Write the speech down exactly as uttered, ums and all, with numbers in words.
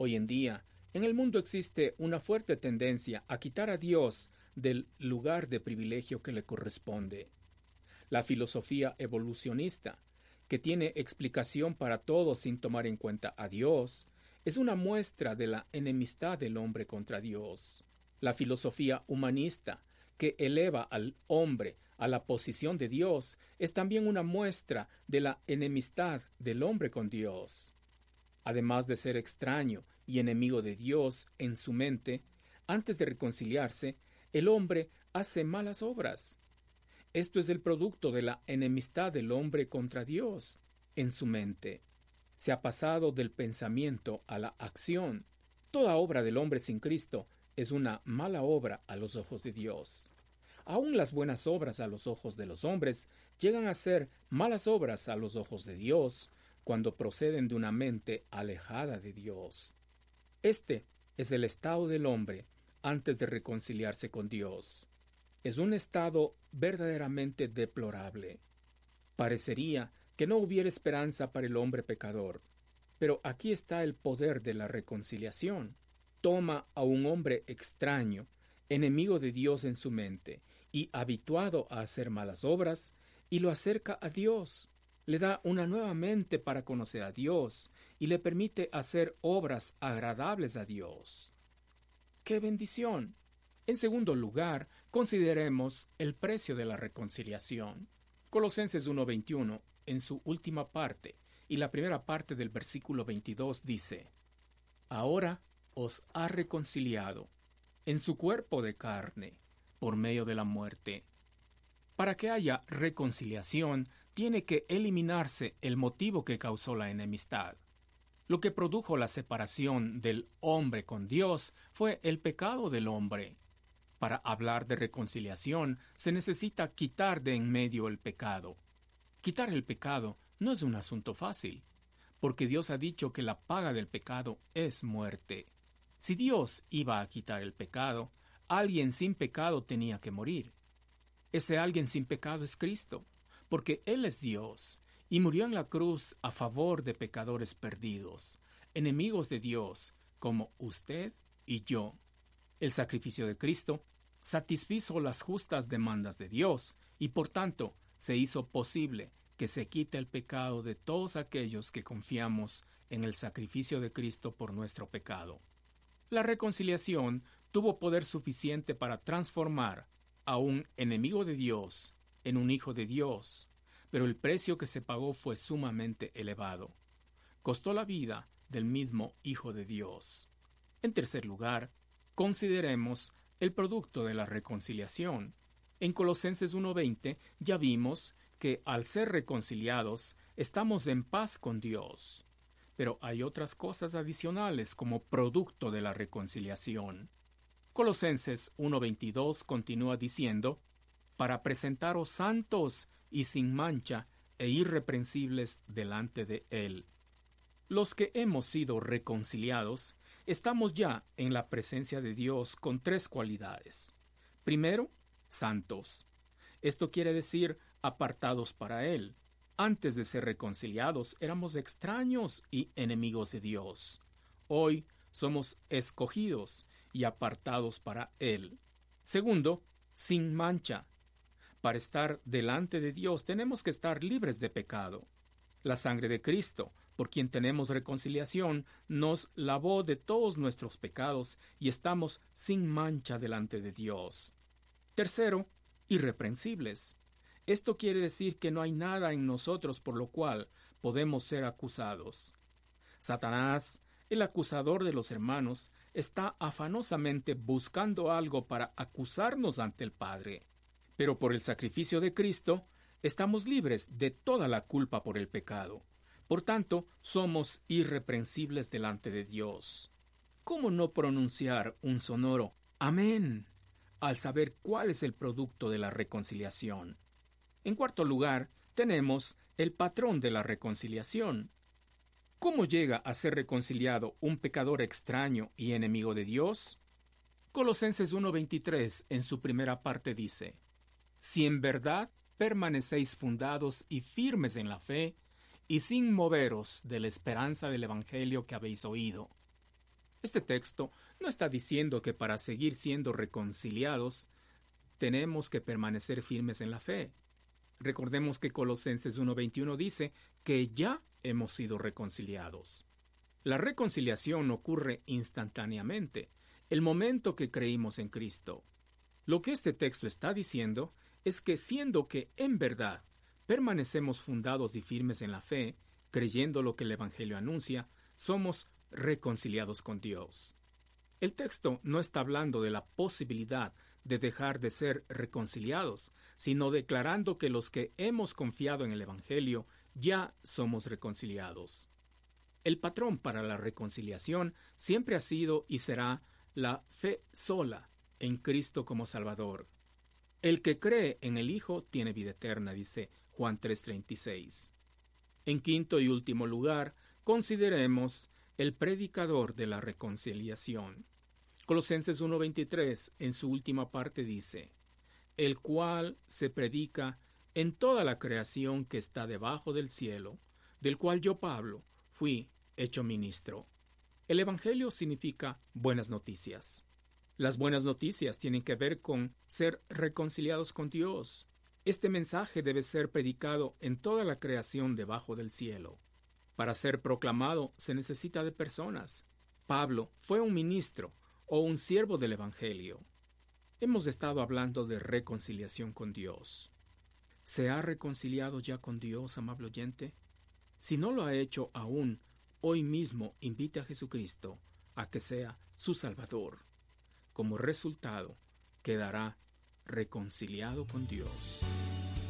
Hoy en día, en el mundo existe una fuerte tendencia a quitar a Dios del lugar de privilegio que le corresponde. La filosofía evolucionista, que tiene explicación para todo sin tomar en cuenta a Dios, es una muestra de la enemistad del hombre contra Dios. La filosofía humanista, que eleva al hombre a la posición de Dios, es también una muestra de la enemistad del hombre con Dios. Además de ser extraño y enemigo de Dios en su mente, antes de reconciliarse, el hombre hace malas obras. Esto es el producto de la enemistad del hombre contra Dios en su mente. Se ha pasado del pensamiento a la acción. Toda obra del hombre sin Cristo es una mala obra a los ojos de Dios. Aún las buenas obras a los ojos de los hombres llegan a ser malas obras a los ojos de Dios cuando proceden de una mente alejada de Dios. Este es el estado del hombre antes de reconciliarse con Dios. Es un estado verdaderamente deplorable. Parecería que no hubiera esperanza para el hombre pecador, pero aquí está el poder de la reconciliación. Toma a un hombre extraño, enemigo de Dios en su mente, y habituado a hacer malas obras, y lo acerca a Dios. Le da una nueva mente para conocer a Dios, y le permite hacer obras agradables a Dios. ¡Qué bendición! En segundo lugar, consideremos el precio de la reconciliación. Colosenses uno veintiuno, en su última parte, y la primera parte del versículo veintidós dice: Ahora os ha reconciliado en su cuerpo de carne, por medio de la muerte. Para que haya reconciliación, tiene que eliminarse el motivo que causó la enemistad. Lo que produjo la separación del hombre con Dios fue el pecado del hombre. Para hablar de reconciliación, se necesita quitar de en medio el pecado. Quitar el pecado no es un asunto fácil, porque Dios ha dicho que la paga del pecado es muerte. Si Dios iba a quitar el pecado, alguien sin pecado tenía que morir. Ese alguien sin pecado es Cristo, porque Él es Dios, y murió en la cruz a favor de pecadores perdidos, enemigos de Dios, como usted y yo. El sacrificio de Cristo satisfizo las justas demandas de Dios, y por tanto se hizo posible que se quite el pecado de todos aquellos que confiamos en el sacrificio de Cristo por nuestro pecado. La reconciliación tuvo poder suficiente para transformar a un enemigo de Dios en un hijo de Dios, pero el precio que se pagó fue sumamente elevado. Costó la vida del mismo Hijo de Dios. En tercer lugar, consideremos el producto de la reconciliación. En Colosenses uno veinte ya vimos que al ser reconciliados estamos en paz con Dios. Pero hay otras cosas adicionales como producto de la reconciliación. Colosenses uno veintidós continúa diciendo: para presentaros santos y sin mancha e irreprensibles delante de Él. Los que hemos sido reconciliados, estamos ya en la presencia de Dios con tres cualidades. Primero, santos. Esto quiere decir apartados para Él. Antes de ser reconciliados, éramos extraños y enemigos de Dios. Hoy somos escogidos y apartados para Él. Segundo, sin mancha. Para estar delante de Dios tenemos que estar libres de pecado. La sangre de Cristo, por quien tenemos reconciliación, nos lavó de todos nuestros pecados y estamos sin mancha delante de Dios. Tercero, irreprensibles. Esto quiere decir que no hay nada en nosotros por lo cual podemos ser acusados. Satanás, el acusador de los hermanos, está afanosamente buscando algo para acusarnos ante el Padre. Pero por el sacrificio de Cristo, estamos libres de toda la culpa por el pecado. Por tanto, somos irreprensibles delante de Dios. ¿Cómo no pronunciar un sonoro amén al saber cuál es el producto de la reconciliación? En cuarto lugar, tenemos el patrón de la reconciliación. ¿Cómo llega a ser reconciliado un pecador extraño y enemigo de Dios? Colosenses uno veintitrés en su primera parte dice: si en verdad permanecéis fundados y firmes en la fe, y sin moveros de la esperanza del Evangelio que habéis oído. Este texto no está diciendo que para seguir siendo reconciliados tenemos que permanecer firmes en la fe. Recordemos que Colosenses uno veintiuno dice que ya hemos sido reconciliados. La reconciliación ocurre instantáneamente, el momento que creímos en Cristo. Lo que este texto está diciendo es que siendo que en verdad permanecemos fundados y firmes en la fe, creyendo lo que el Evangelio anuncia, somos reconciliados con Dios. El texto no está hablando de la posibilidad de dejar de ser reconciliados, sino declarando que los que hemos confiado en el Evangelio ya somos reconciliados. El patrón para la reconciliación siempre ha sido y será la fe sola en Cristo como Salvador. El que cree en el Hijo tiene vida eterna, dice Juan tres treinta y seis. En quinto y último lugar, consideremos el predicador de la reconciliación. Colosenses uno veintitrés, en su última parte dice, el cual se predica en toda la creación que está debajo del cielo, del cual yo, Pablo, fui hecho ministro. El Evangelio significa buenas noticias. Las buenas noticias tienen que ver con ser reconciliados con Dios. Este mensaje debe ser predicado en toda la creación debajo del cielo. Para ser proclamado se necesita de personas. Pablo fue un ministro o un siervo del Evangelio. Hemos estado hablando de reconciliación con Dios. ¿Se ha reconciliado ya con Dios, amable oyente? Si no lo ha hecho aún, hoy mismo invite a Jesucristo a que sea su Salvador. Como resultado, quedará reconciliado con Dios.